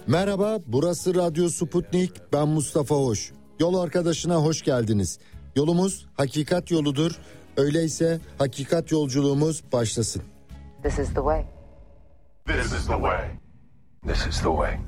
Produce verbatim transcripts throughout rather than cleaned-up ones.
Merhaba, burası Radyo Sputnik, ben Mustafa Hoş. Yol arkadaşına hoş geldiniz. Yolumuz hakikat yoludur. Öyleyse hakikat yolculuğumuz başlasın. This is the way. This is the way. This is the way.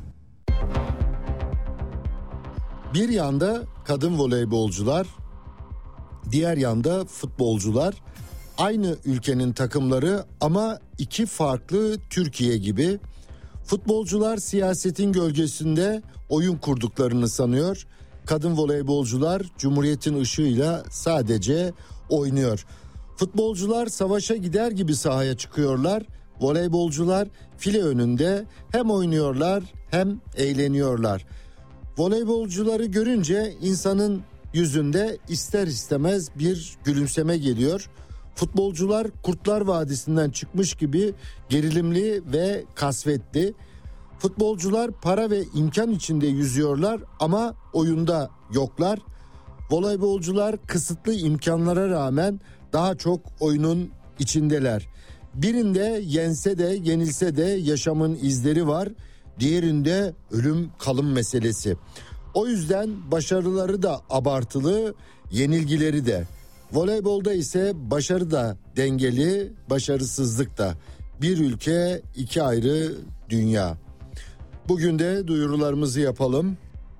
Bir yanda kadın voleybolcular, diğer yanda futbolcular. Aynı ülkenin takımları ama iki farklı Türkiye gibi. Futbolcular siyasetin gölgesinde oyun kurduklarını sanıyor. Kadın voleybolcular Cumhuriyet'in ışığıyla sadece oynuyor. Futbolcular savaşa gider gibi sahaya çıkıyorlar. Voleybolcular file önünde hem oynuyorlar hem eğleniyorlar. Voleybolcuları görünce insanın yüzünde ister istemez bir gülümseme geliyor. Futbolcular Kurtlar Vadisi'nden çıkmış gibi gerilimli ve kasvetli. Futbolcular para ve imkan içinde yüzüyorlar ama oyunda yoklar. Voleybolcular kısıtlı imkanlara rağmen daha çok oyunun içindeler. Birinde yense de yenilse de yaşamın izleri var. Diğerinde ölüm kalım meselesi. O yüzden başarıları da abartılı, yenilgileri de. Voleybolda ise başarı da dengeli, başarısızlık da. Bir ülke, iki ayrı dünya. Bugün de duyurularımızı yapalım.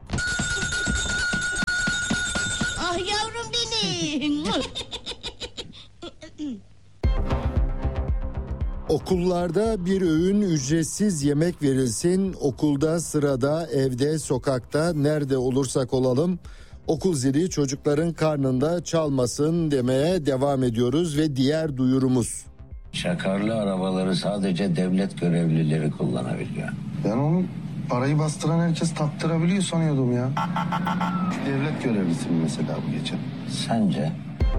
Ah yavrum benim. Okullarda bir öğün ücretsiz yemek verilsin. Okulda, sırada, evde, sokakta, nerede olursak olalım okul zili çocukların karnında çalmasın demeye devam ediyoruz ve diğer duyurumuz. Çakarlı arabaları sadece devlet görevlileri kullanabiliyor. Ben onu parayı bastıran herkes taktırabiliyor sanıyordum ya. Devlet görevlisi mi mesela bu geçen? Sence?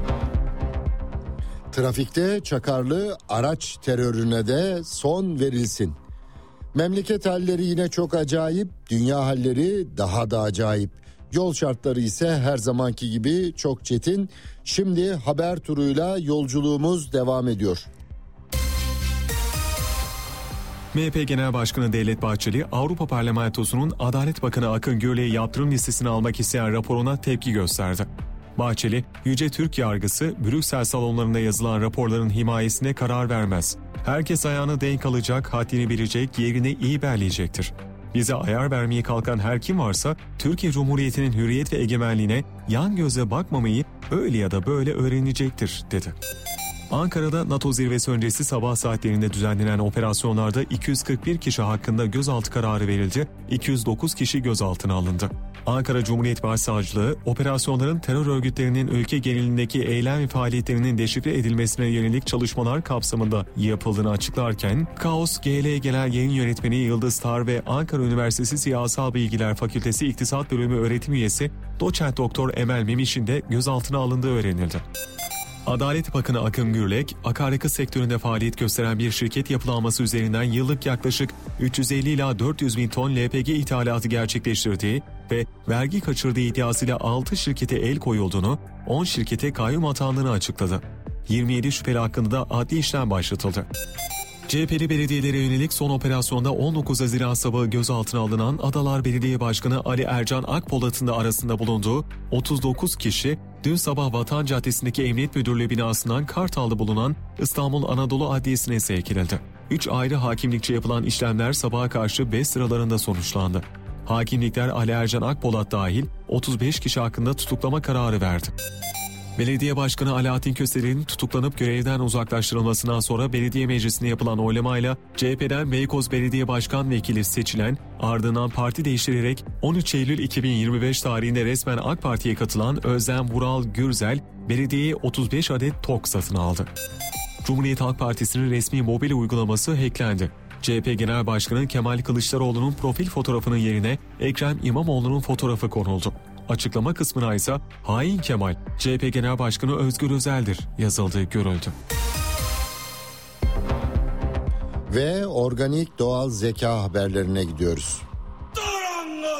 Trafikte çakarlı araç terörüne de son verilsin. Memleket halleri yine çok acayip, dünya halleri daha da acayip. Yol şartları ise her zamanki gibi çok çetin. Şimdi haber turuyla yolculuğumuz devam ediyor. M H P Genel Başkanı Devlet Bahçeli, Avrupa Parlamentosu'nun Adalet Bakanı Akın Gürlek'e yaptırım listesine almak isteyen raporuna tepki gösterdi. Bahçeli, Yüce Türk Yargısı, Brüksel salonlarında yazılan raporların himayesine karar vermez. Herkes ayağını denk alacak, haddini bilecek, yerini iyi belirleyecektir. Bize ayar vermeye kalkan her kim varsa Türkiye Cumhuriyeti'nin hürriyet ve egemenliğine yan gözle bakmamayı öyle ya da böyle öğrenecektir, dedi. Ankara'da NATO zirvesi öncesi sabah saatlerinde düzenlenen operasyonlarda iki yüz kırk bir kişi hakkında gözaltı kararı verildi, iki yüz dokuz kişi gözaltına alındı. Ankara Cumhuriyet Başsavcılığı, operasyonların terör örgütlerinin ülke genelindeki eylem ve faaliyetlerinin deşifre edilmesine yönelik çalışmalar kapsamında yapıldığını açıklarken, Kaos G L Genel Yayın Yönetmeni Yıldız Tar ve Ankara Üniversitesi Siyasal Bilgiler Fakültesi İktisat Bölümü öğretim üyesi Doçent Doktor Emel Memiş'in de gözaltına alındığı öğrenildi. Adalet Bakanı Akın Gürlek, akaryakıt sektöründe faaliyet gösteren bir şirket yapılanması üzerinden yıllık yaklaşık üç yüz elli ila dört yüz bin ton L P G ithalatı gerçekleştirdiği ve vergi kaçırdığı iddiasıyla altı şirkete el koyulduğunu, on şirkete kayyum atandığını açıkladı. yirmi yedi şüpheli hakkında da adli işlem başlatıldı. C H P'li belediyelere yönelik son operasyonda on dokuz Haziran sabahı gözaltına alınan Adalar Belediye Başkanı Ali Ercan Akpolat'ın da arasında bulunduğu otuz dokuz kişi, dün sabah Vatan Caddesi'ndeki Emniyet Müdürlüğü binasından Kartal'da bulunan İstanbul Anadolu Adliyesi'ne sevk edildi. üç ayrı hakimlikçe yapılan işlemler sabaha karşı beş sıralarında sonuçlandı. Hakimlikler Ali Ercan Akpolat dahil otuz beş kişi hakkında tutuklama kararı verdi. Belediye Başkanı Alaaddin Köseler'in tutuklanıp görevden uzaklaştırılmasından sonra belediye meclisinde yapılan oylamayla C H P'den Beykoz Belediye Başkan Vekili seçilen, ardından parti değiştirerek on üç Eylül iki bin yirmi beş tarihinde resmen AK Parti'ye katılan Özlem Vural Gürzel, belediyeye otuz beş adet TOK satın aldı. Cumhuriyet Halk Partisi'nin resmi mobil uygulaması hacklendi. C H P Genel Başkanı Kemal Kılıçdaroğlu'nun profil fotoğrafının yerine Ekrem İmamoğlu'nun fotoğrafı konuldu. Açıklama kısmına ise hain Kemal, C H P Genel Başkanı Özgür Özel'dir yazıldığı görüldü. Ve organik doğal zeka haberlerine gidiyoruz.